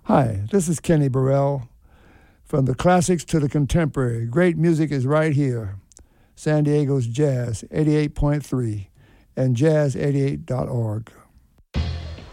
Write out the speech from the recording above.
Hi, this is Kenny Burrell. From the classics to the contemporary, great music is right here. San Diego's Jazz 88.3 and jazz88.org.